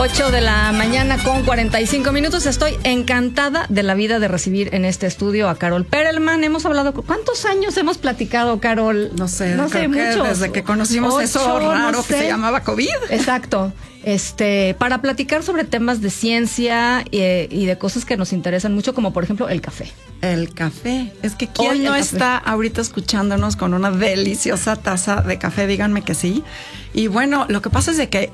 8 de la mañana con 45 minutos. Estoy encantada de la vida de recibir en este estudio a Carol Perelman. Hemos hablado, ¿cuántos años hemos platicado, Carol? No sé, muchos. Desde que conocimos eso raro que se llamaba COVID. Exacto. Para platicar sobre temas de ciencia y de cosas que nos interesan mucho, como por ejemplo el café. El café. Es que ¿quién no está ahorita escuchándonos con una deliciosa taza de café? Díganme que sí. Y bueno, lo que pasa es de que,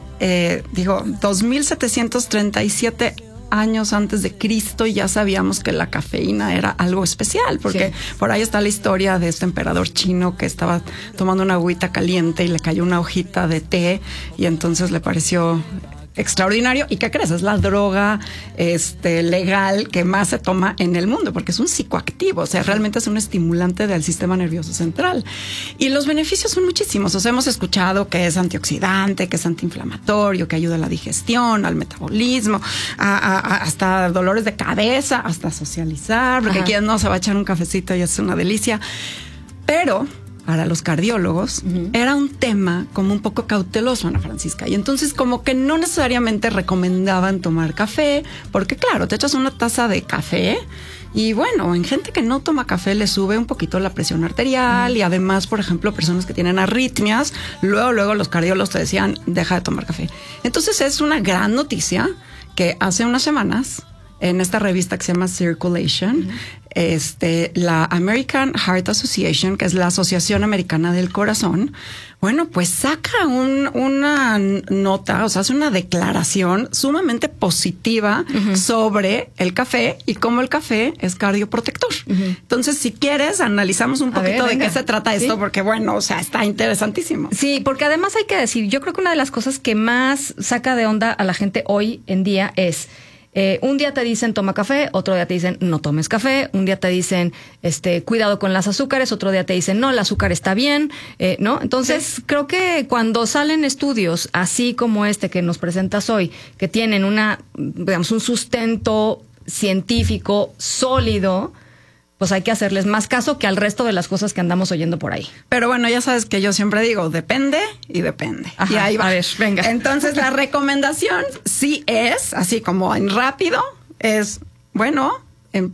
2737 años antes de Cristo ya sabíamos que la cafeína era algo especial, porque por ahí está la historia de este emperador chino que estaba tomando una agüita caliente y le cayó una hojita de té y entonces le pareció extraordinario. ¿Y qué crees? Es la droga legal que más se toma en el mundo, porque es un psicoactivo, o sea, realmente es un estimulante del sistema nervioso central. Y los beneficios son muchísimos. O sea, hemos escuchado que es antioxidante, que es antiinflamatorio, que ayuda a la digestión, al metabolismo, hasta dolores de cabeza, hasta socializar, porque quien no se va a echar un cafecito y es una delicia. Pero para los cardiólogos era un tema como un poco cauteloso, Ana Francisca, y entonces como que no necesariamente recomendaban tomar café, porque claro, te echas una taza de café y bueno, en gente que no toma café le sube un poquito la presión arterial y además, por ejemplo, personas que tienen arritmias, luego los cardiólogos te decían, deja de tomar café. Entonces es una gran noticia que hace unas semanas en esta revista que se llama Circulation, la American Heart Association, que es la Asociación Americana del Corazón, bueno, pues saca una nota, o sea, hace una declaración sumamente positiva sobre el café y cómo el café es cardioprotector. Entonces, si quieres, analizamos un poquito de qué se trata esto, porque bueno, o sea, está interesantísimo. Sí, porque además hay que decir, yo creo que una de las cosas que más saca de onda a la gente hoy en día es un día te dicen toma café, otro día te dicen no tomes café, un día te dicen cuidado con las azúcares, otro día te dicen no, el azúcar está bien, ¿no? Entonces creo que cuando salen estudios así como este que nos presentas hoy, que tienen un sustento científico sólido, pues hay que hacerles más caso que al resto de las cosas que andamos oyendo por ahí. Pero bueno, ya sabes que yo siempre digo, depende y depende. Ajá, y ahí va. A ver, venga. Entonces, la recomendación sí es, así como en rápido, es, bueno, en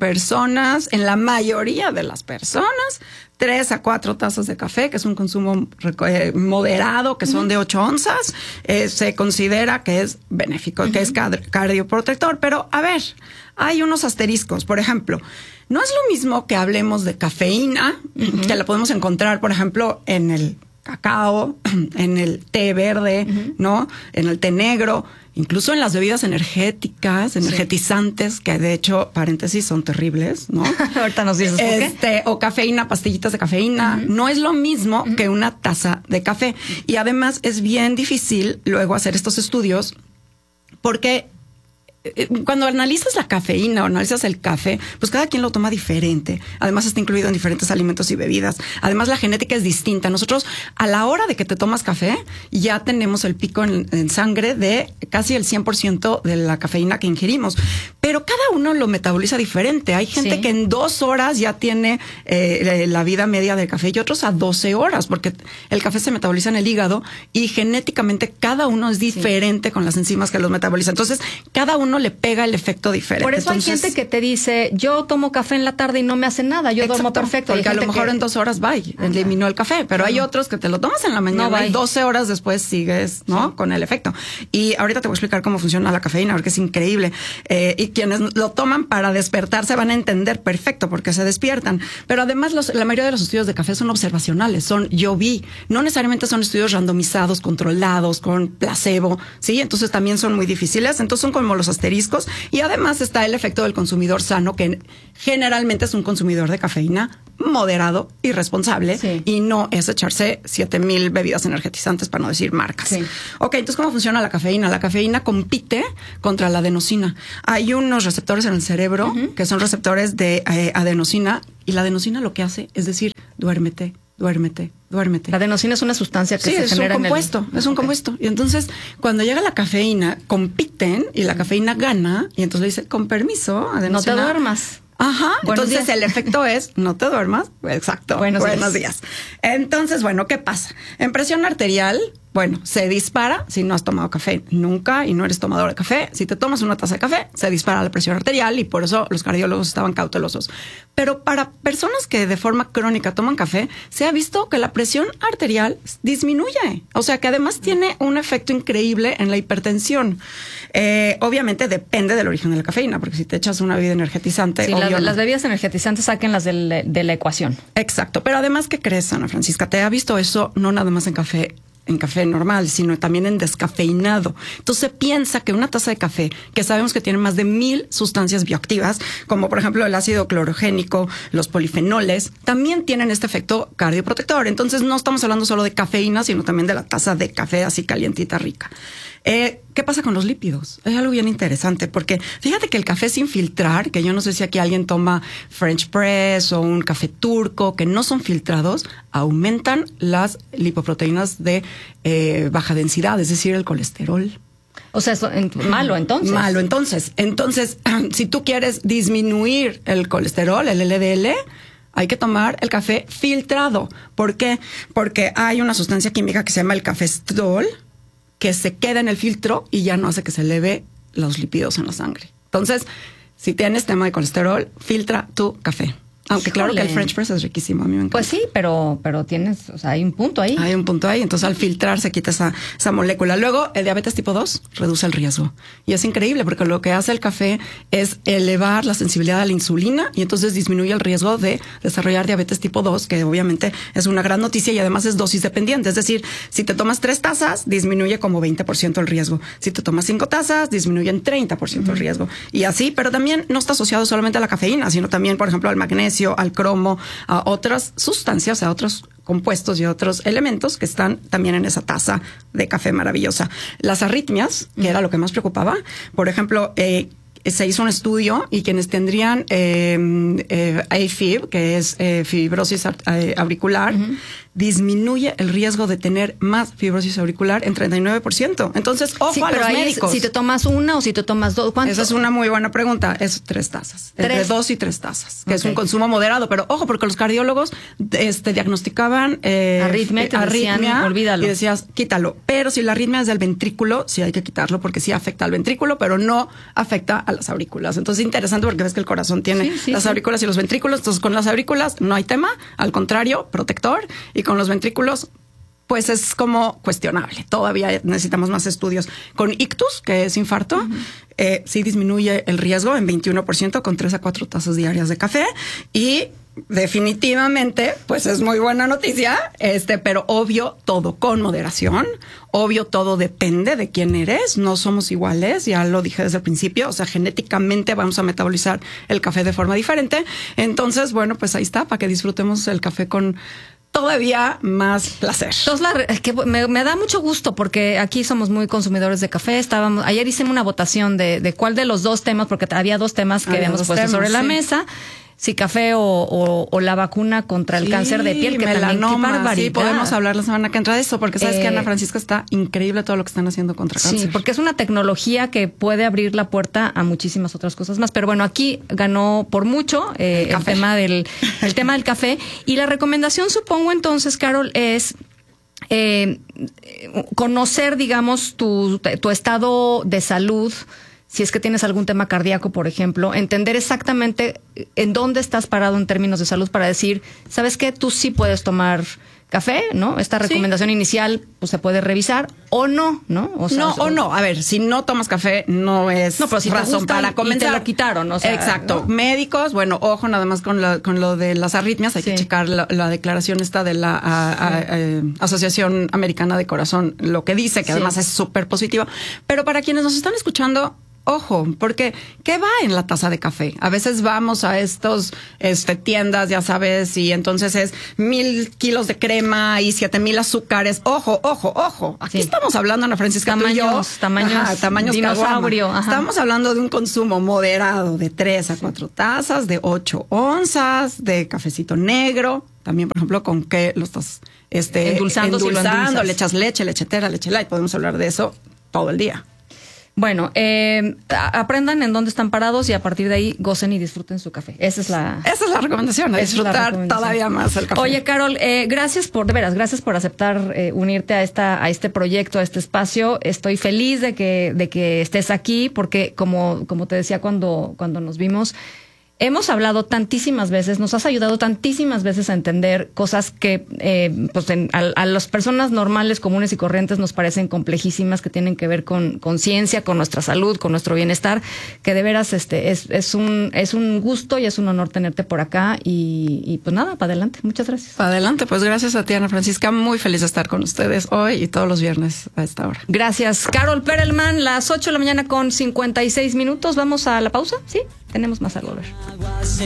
la mayoría de las personas, 3 a 4 tazas de café, que es un consumo moderado, que son de 8 onzas, se considera que es benéfico, que es cardioprotector. Pero, a ver, hay unos asteriscos. Por ejemplo, no es lo mismo que hablemos de cafeína, que la podemos encontrar, por ejemplo, en el cacao, en el té verde, ¿no? En el té negro, incluso en las bebidas energetizantes, que de hecho, paréntesis, son terribles, ¿no? Ahorita nos dices por qué. O cafeína, pastillitas de cafeína. No es lo mismo que una taza de café. Y además es bien difícil luego hacer estos estudios porque cuando analizas la cafeína o analizas el café, pues cada quien lo toma diferente. Además está incluido en diferentes alimentos y bebidas. Además la genética es distinta. Nosotros a la hora de que te tomas café ya tenemos el pico en sangre de casi el 100% de la cafeína que ingerimos. Pero cada uno lo metaboliza diferente. Hay gente que en 2 horas ya tiene la vida media del café y otros a 12 horas, porque el café se metaboliza en el hígado y genéticamente cada uno es diferente con las enzimas que los metaboliza. Entonces cada uno le pega el efecto diferente. Por eso hay gente que te dice, yo tomo café en la tarde y no me hace nada, yo duermo perfecto. Porque a lo mejor en 2 horas eliminó el café, pero hay otros que te lo tomas en la mañana y 12 horas después sigues, ¿no? Con el efecto. Y ahorita te voy a explicar cómo funciona la cafeína, porque es increíble. Y quienes lo toman para despertarse van a entender perfecto porque se despiertan. Pero además la mayoría de los estudios de café son observacionales, yo vi. No necesariamente son estudios randomizados, controlados, con placebo, ¿sí? Entonces también son muy difíciles. Entonces son como los asteriscos. Y además está el efecto del consumidor sano, que generalmente es un consumidor de cafeína moderado y responsable, y no es echarse 7,000 bebidas energetizantes, para no decir marcas. Ok, entonces ¿cómo funciona la cafeína? La cafeína compite contra la adenosina. Hay unos receptores en el cerebro que son receptores de adenosina, y la adenosina lo que hace es decir, duérmete. La adenosina es una sustancia que se genera es un compuesto. Y entonces, cuando llega la cafeína, compiten y la cafeína gana, y entonces le dice, con permiso, adenosina, no te duermas. Ajá. Buenos entonces días. El efecto es no te duermas. Exacto. Buenos días. Entonces, bueno, ¿qué pasa? En presión arterial, Bueno, se dispara si no has tomado café nunca y no eres tomador de café. Si te tomas una taza de café, se dispara la presión arterial y por eso los cardiólogos estaban cautelosos. Pero para personas que de forma crónica toman café, se ha visto que la presión arterial disminuye. O sea, que además tiene un efecto increíble en la hipertensión. Obviamente depende del origen de la cafeína, porque si te echas una bebida energetizante... Sí, las bebidas energizantes sáquenlas de la ecuación. Exacto. Pero además, ¿qué crees, Ana Francisca? Te ha visto eso no nada más en café normal, sino también en descafeinado. Entonces se piensa que una taza de café, que sabemos que tiene más de 1000 sustancias bioactivas, como por ejemplo el ácido clorogénico, los polifenoles, también tienen este efecto cardioprotector. Entonces no estamos hablando solo de cafeína, sino también de la taza de café así calientita, rica. ¿Qué pasa con los lípidos? Es algo bien interesante, porque fíjate que el café sin filtrar, que yo no sé si aquí alguien toma French Press o un café turco, que no son filtrados, aumentan las lipoproteínas de baja densidad, es decir, el colesterol. O sea, malo entonces. Malo entonces. Entonces, si tú quieres disminuir el colesterol, el LDL, hay que tomar el café filtrado. ¿Por qué? Porque hay una sustancia química que se llama el cafestrol, que se queda en el filtro y ya no hace que se eleve los lípidos en la sangre. Entonces, si tienes tema de colesterol, filtra tu café. Aunque claro que el French Press es riquísimo, a mí me encanta. Pues sí, pero tienes, o sea, hay un punto ahí. Hay un punto ahí, entonces al filtrar se quita esa molécula. Luego, el diabetes tipo 2 reduce el riesgo. Y es increíble porque lo que hace el café es elevar la sensibilidad a la insulina y entonces disminuye el riesgo de desarrollar diabetes tipo 2, que obviamente es una gran noticia y además es dosis dependiente. Es decir, si te tomas 3 tazas, disminuye como 20% el riesgo. Si te tomas 5 tazas, disminuye en 30% el riesgo. Y así, pero también no está asociado solamente a la cafeína, sino también, por ejemplo, al magnesio, al cromo, a otras sustancias, a otros compuestos y otros elementos que están también en esa taza de café maravillosa. Las arritmias, que era lo que más preocupaba, por ejemplo, se hizo un estudio y quienes tendrían AFib, que es fibrosis auricular, disminuye el riesgo de tener más fibrosis auricular en 39%. Entonces, ojo sí, a los médicos. Si te tomas una o si te tomas dos, ¿cuánto? Esa es una muy buena pregunta. Es 3 tazas. Entre 2 y 3 tazas, que es un consumo moderado. Pero ojo, porque los cardiólogos diagnosticaban arritmia olvídalo. Y decías, quítalo. Pero si la arritmia es del ventrículo, sí hay que quitarlo porque sí afecta al ventrículo, pero no afecta a las aurículas. Entonces, es interesante porque ves que el corazón tiene las aurículas y los ventrículos. Entonces, con las aurículas no hay tema. Al contrario, protector. Y con los ventrículos, pues es como cuestionable. Todavía necesitamos más estudios. Con ictus, que es infarto, sí disminuye el riesgo en 21% con 3 a 4 tazas diarias de café. Y definitivamente, pues es muy buena noticia, pero obvio todo con moderación. Obvio todo depende de quién eres. No somos iguales, ya lo dije desde el principio. O sea, genéticamente vamos a metabolizar el café de forma diferente. Entonces, bueno, pues ahí está, para que disfrutemos el café con todavía más placer. Entonces, que me da mucho gusto porque aquí somos muy consumidores de café. Ayer hicimos una votación de cuál de los dos temas, porque había dos temas que habíamos puesto sobre la mesa. Si café o la vacuna contra el cáncer de piel, que melanoma, también, qué barbaridad. Sí, podemos hablar la semana que entra de eso, porque sabes que Ana Francisca está increíble todo lo que están haciendo contra cáncer. Sí, porque es una tecnología que puede abrir la puerta a muchísimas otras cosas más. Pero bueno, aquí ganó por mucho el tema del café. Y la recomendación, supongo entonces, Carol, es conocer, digamos, tu estado de salud. Si es que tienes algún tema cardíaco, por ejemplo, entender exactamente en dónde estás parado en términos de salud para decir, ¿sabes qué? Tú sí puedes tomar café, ¿no? Esta recomendación inicial pues se puede revisar o no, ¿no? O sea, no. A ver, si no tomas café no es pero si razón para comenzar. Y te lo quitaron, o sea, exacto. ¿No? Médicos, bueno, ojo nada más con lo de las arritmias. Hay que checar la declaración esta de la Asociación Americana de Corazón, lo que dice, que además es súper positivo. Pero para quienes nos están escuchando, ojo, porque ¿qué va en la taza de café? A veces vamos a estos tiendas, ya sabes, y entonces es 1000 kilos de crema y 7000 azúcares. Ojo. Aquí estamos hablando, Ana Francisca, tamaños dinosaurio. Estamos hablando de un consumo moderado de 3 a 4 tazas, de 8 onzas, de cafecito negro. También, por ejemplo, con qué lo estás endulzando, le echas leche, lechetera, leche light. Podemos hablar de eso todo el día. Bueno, aprendan en dónde están parados y a partir de ahí gocen y disfruten su café. Esa es la recomendación, disfrutar todavía más el café. Oye, Carol, gracias por aceptar unirte a este proyecto, a este espacio. Estoy feliz de que estés aquí porque como te decía cuando nos vimos, hemos hablado tantísimas veces, nos has ayudado tantísimas veces a entender cosas que a las personas normales, comunes y corrientes nos parecen complejísimas, que tienen que ver con ciencia, con nuestra salud, con nuestro bienestar, que de veras es un gusto y es un honor tenerte por acá y pues nada, para adelante. Muchas gracias. Para adelante, pues gracias a ti, Ana Francisca. Muy feliz de estar con ustedes hoy y todos los viernes a esta hora. Gracias. Carol Perelman, las 8 de la mañana con 56 minutos. ¿Vamos a la pausa? Sí, tenemos más al volver.